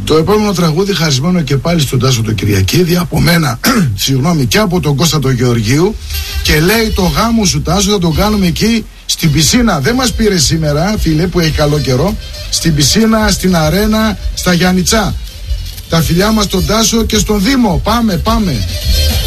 Το επόμενο τραγούδι χαρισμένο και πάλι στον Τάσο το Κυριακίδη, από μένα, συγγνώμη, και από τον Κώστα το Γεωργίου, και λέει: το γάμο σου Τάσο θα τον κάνουμε εκεί στην πισίνα. Δεν μας πήρε σήμερα, φίλε, που έχει καλό καιρό. Στην πισίνα, στην αρένα, στα Γιαννιτσά. Τα φιλιά μας στον Τάσο και στον Δήμο. Πάμε, πάμε.